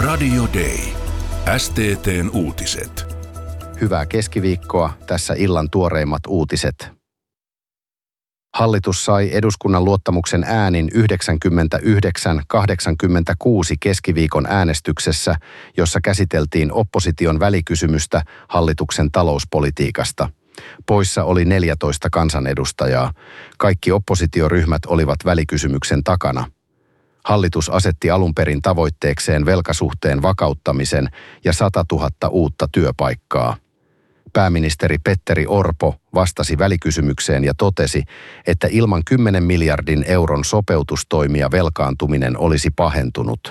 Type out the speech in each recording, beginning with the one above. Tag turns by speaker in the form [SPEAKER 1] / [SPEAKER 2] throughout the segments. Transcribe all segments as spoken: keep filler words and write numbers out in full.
[SPEAKER 1] Radio Day. S T T:n uutiset.
[SPEAKER 2] Hyvää keskiviikkoa, tässä illan tuoreimmat uutiset. Hallitus sai eduskunnan luottamuksen äänin yhdeksänkymmentäyhdeksän kahdeksankymmentäkuusi keskiviikon äänestyksessä, jossa käsiteltiin opposition välikysymystä hallituksen talouspolitiikasta. Poissa oli neljätoista kansanedustajaa. Kaikki oppositioryhmät olivat välikysymyksen takana. Hallitus asetti alun perin tavoitteekseen velkasuhteen vakauttamisen ja satatuhatta uutta työpaikkaa. Pääministeri Petteri Orpo vastasi välikysymykseen ja totesi, että ilman kymmenen miljardin euron sopeutustoimia velkaantuminen olisi pahentunut.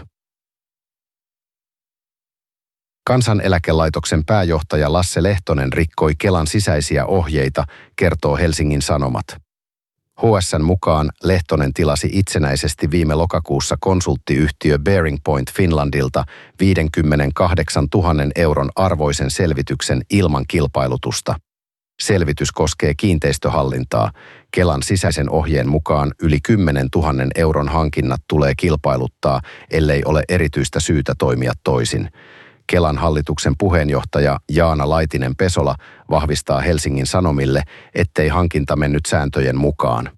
[SPEAKER 2] Kansaneläkelaitoksen pääjohtaja Lasse Lehtonen rikkoi Kelan sisäisiä ohjeita, kertoo Helsingin Sanomat. H S:n mukaan Lehtonen tilasi itsenäisesti viime lokakuussa konsulttiyhtiö Bearing Point Finlandilta viisikymmentäkahdeksantuhatta euron arvoisen selvityksen ilman kilpailutusta. Selvitys koskee kiinteistöhallintaa. Kelan sisäisen ohjeen mukaan yli kymmenentuhatta euron hankinnat tulee kilpailuttaa, ellei ole erityistä syytä toimia toisin. Kelan hallituksen puheenjohtaja Jaana Laitinen-Pesola vahvistaa Helsingin Sanomille, ettei hankinta mennyt sääntöjen mukaan.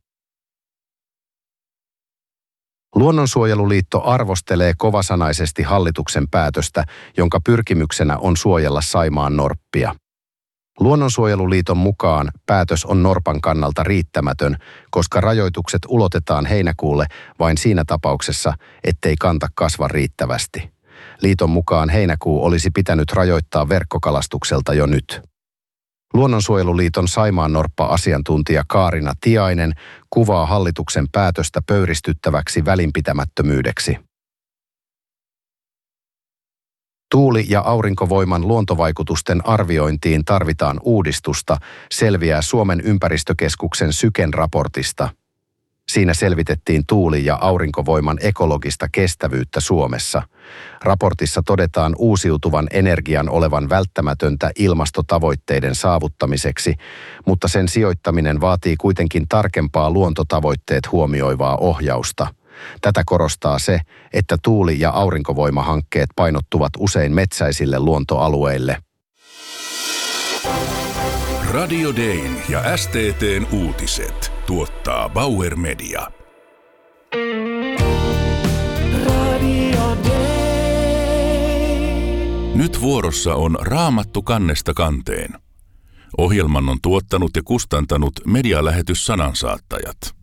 [SPEAKER 2] Luonnonsuojeluliitto arvostelee kovasanaisesti hallituksen päätöstä, jonka pyrkimyksenä on suojella saimaannorppia. Luonnonsuojeluliiton mukaan päätös on norpan kannalta riittämätön, koska rajoitukset ulotetaan heinäkuulle vain siinä tapauksessa, ettei kanta kasva riittävästi. Liiton mukaan heinäkuu olisi pitänyt rajoittaa verkkokalastukselta jo nyt. Luonnonsuojeluliiton saimaannorppa-asiantuntija Kaarina Tiainen kuvaa hallituksen päätöstä pöyristyttäväksi välinpitämättömyydeksi. Tuuli- ja aurinkovoiman luontovaikutusten arviointiin tarvitaan uudistusta, selviää Suomen ympäristökeskuksen Syken raportista. Siinä selvitettiin tuuli- ja aurinkovoiman ekologista kestävyyttä Suomessa. Raportissa todetaan uusiutuvan energian olevan välttämätöntä ilmastotavoitteiden saavuttamiseksi, mutta sen sijoittaminen vaatii kuitenkin tarkempaa luontotavoitteet huomioivaa ohjausta. Tätä korostaa se, että tuuli- ja aurinkovoimahankkeet painottuvat usein metsäisille luontoalueille.
[SPEAKER 1] Radio Dayn ja S T T:n uutiset tuottaa Bauer Media. Radio Day. Nyt vuorossa on Raamattu kannesta kanteen. Ohjelman on tuottanut ja kustantanut medialähetys Sanansaattajat.